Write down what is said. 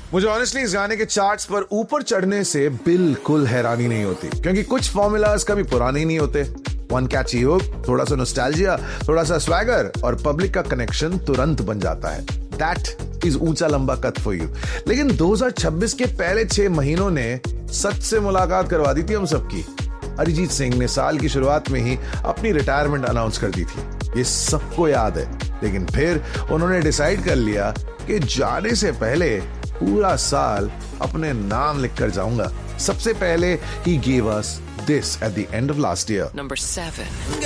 मुझे ऑनेस्टली इस गाने के चार्ट्स पर ऊपर चढ़ने से बिल्कुल हैरानी नहीं होती, क्योंकि कुछ फॉर्मूलाज कभी पुराने नहीं होते। वन कैची हुक, थोड़ा सा नॉस्टैल्जिया, थोड़ा सा स्वैगर और पब्लिक का कनेक्शन तुरंत बन जाता है। दैट इज ऊंचा लंबा कद फॉर यू। लेकिन 2026 के पहले 6 महीनों ने सच से मुलाकात करवा दी थी हम सबकी। अरिजीत सिंह ने साल की शुरुआत में ही अपनी रिटायरमेंट अनाउंस कर दी थी, ये सबको याद है। लेकिन फिर उन्होंने डिसाइड कर लिया कि जाने से पहले पूरा साल अपने नाम लिखकर जाऊंगा। सबसे पहले he gave us this at the end of last year. Number 7.